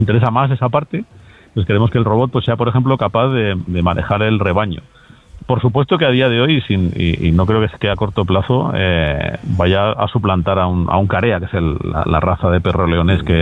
interesa más esa parte, pues queremos que el robot pues sea, por ejemplo, capaz de manejar el rebaño. Por supuesto que a día de hoy, y no creo que se quede a corto plazo, vaya a suplantar a un carea, que es la raza de perro leonés que